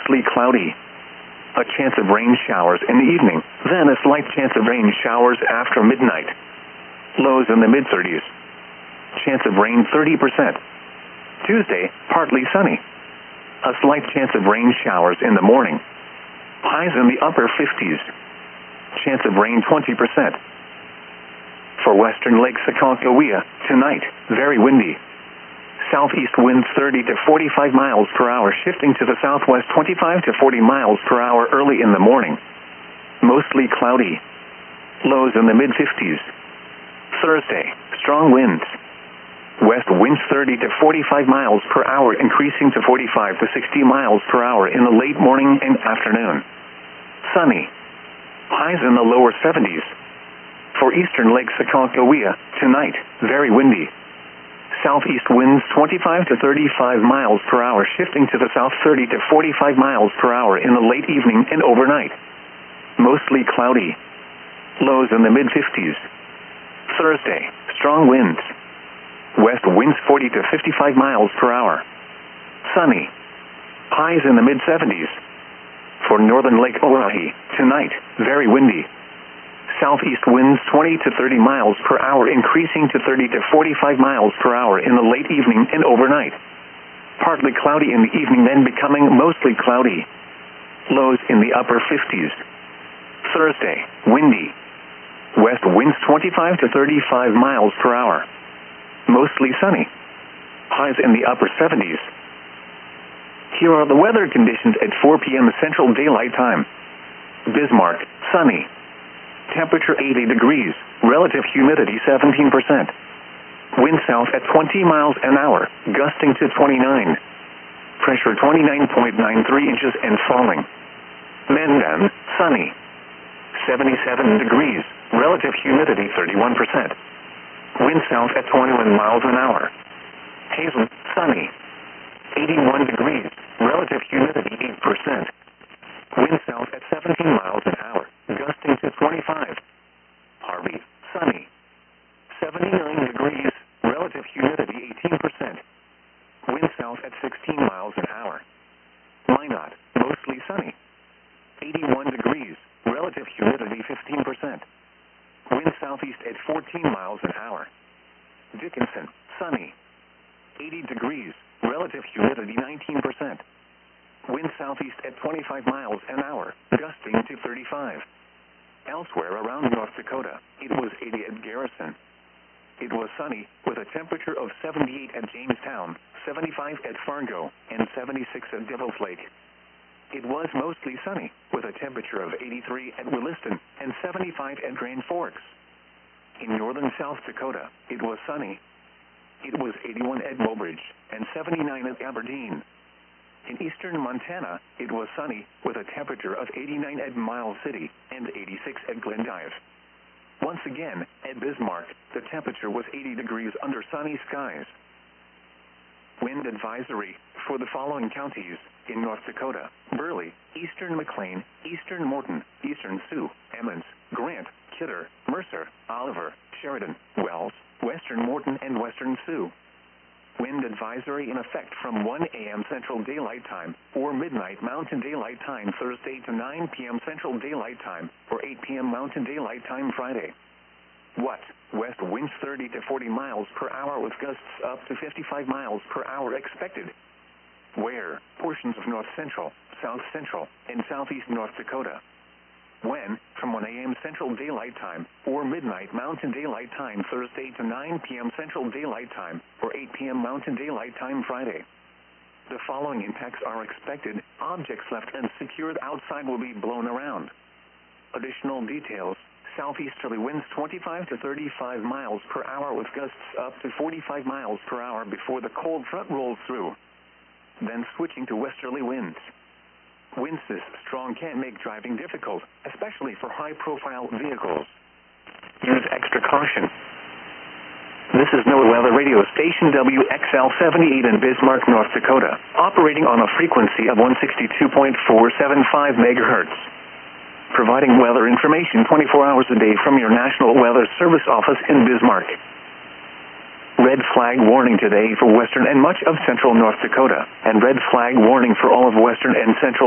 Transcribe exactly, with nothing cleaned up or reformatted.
mostly cloudy. A chance of rain showers in the evening, then a slight chance of rain showers after midnight. Lows in the mid thirties. Chance of rain thirty percent. Tuesday, partly sunny. A slight chance of rain showers in the morning. Highs in the upper fifties. Chance of rain twenty percent. For western Lake Sakakawea, tonight, very windy. Southeast winds thirty to forty-five miles per hour, shifting to the southwest twenty-five to forty miles per hour early in the morning. Mostly cloudy. Lows in the mid fifties. Thursday, strong winds. West winds thirty to forty-five miles per hour, increasing to forty-five to sixty miles per hour in the late morning and afternoon. Sunny. Highs in the lower seventies. For eastern Lake Sakakawea, tonight, very windy. Southeast winds twenty-five to thirty-five miles per hour, shifting to the south thirty to forty-five miles per hour in the late evening and overnight. Mostly cloudy. Lows in the mid fifties. Thursday, strong winds. West winds forty to fifty-five miles per hour. Sunny. Highs in the mid seventies. For northern Lake Oahe, tonight, very windy. Southeast winds twenty to thirty miles per hour, increasing to thirty to forty-five miles per hour in the late evening and overnight. Partly cloudy in the evening, then becoming mostly cloudy. Lows in the upper fifties. Thursday, windy. West winds twenty-five to thirty-five miles per hour. Mostly sunny. Highs in the upper seventies. Here are the weather conditions at four p.m. Central Daylight Time. Bismarck, sunny. Temperature eighty degrees, relative humidity seventeen percent. Wind south at twenty miles an hour, gusting to twenty-nine. Pressure twenty-nine point nine three inches and falling. Mandan, sunny. seventy-seven degrees, relative humidity thirty-one percent. Wind south at twenty-one miles an hour. Hazen, sunny. eighty-one degrees, relative humidity eight percent. Wind south at seventeen miles an hour, gusting to twenty-five. Harvey, sunny. seventy-nine degrees, relative humidity eighteen percent. Wind south at sixteen miles an hour. Minot, mostly sunny. eighty-one degrees, relative humidity fifteen percent. Wind southeast at fourteen miles an hour. Dickinson, sunny. eighty degrees, relative humidity nineteen percent. Wind southeast at twenty-five miles an hour, gusting to thirty-five. Elsewhere around North Dakota, it was eighty at Garrison. It was sunny, with a temperature of seventy-eight at Jamestown, seventy-five at Fargo, and seventy-six at Devil's Lake. It was mostly sunny, with a temperature of eighty-three at Williston, and seventy-five at Grand Forks. In northern South Dakota, it was sunny. It was eighty-one at Mobridge, and seventy-nine at Aberdeen. In eastern Montana, it was sunny, with a temperature of eighty-nine at Miles City and eighty-six at Glendive. Once again, at Bismarck, the temperature was eighty degrees under sunny skies. Wind advisory for the following counties in North Dakota: Burley, eastern McLean, eastern Morton, eastern Sioux, Emmons, Grant, Kidder, Mercer, Oliver, Sheridan, Wells, western Morton, and western Sioux. Wind advisory in effect from one a.m. Central Daylight Time or midnight Mountain Daylight Time Thursday to nine p.m. Central Daylight Time or eight p.m. Mountain Daylight Time Friday. What? West winds thirty to forty miles per hour with gusts up to fifty-five miles per hour expected. Where? Portions of North Central, South Central, and Southeast North Dakota. When? From one a.m. Central Daylight Time or midnight Mountain Daylight Time Thursday to nine p.m. Central Daylight Time or eight p.m. Mountain Daylight Time Friday. The following impacts are expected. Objects left unsecured outside will be blown around. Additional details: southeasterly winds twenty-five to thirty-five miles per hour with gusts up to forty-five miles per hour before the cold front rolls through. Then switching to westerly winds. Winds this strong can make driving difficult, especially for high-profile vehicles. Use extra caution. This is NOAA Weather Radio Station W X L seventy-eight in Bismarck, North Dakota, operating on a frequency of one sixty-two point four seven five megahertz. Providing weather information twenty-four hours a day from your National Weather Service office in Bismarck. Red flag warning today for western and much of central North Dakota, and red flag warning for all of western and central